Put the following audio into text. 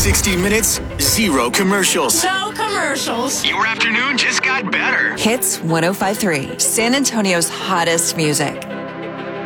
60 minutes, zero commercials. No commercials. Your afternoon just got better. Hits 105.3, San Antonio's hottest music.